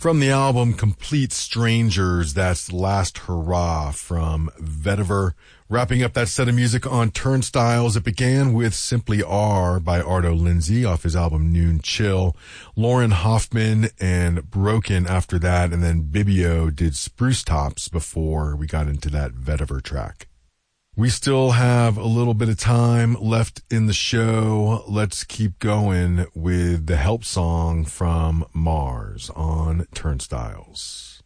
From the album Complete Strangers, that's Last Hurrah from Vetiver. Wrapping up that set of music on Turnstiles, it began with Simply R by Arto Lindsay off his album Noon Chill. Lauren Hoffman and Broken after that, and then Bibio did Spruce Tops before we got into that Vetiver track. We still have a little bit of time left in the show. Let's keep going with the Help song from Mars on Turnstiles.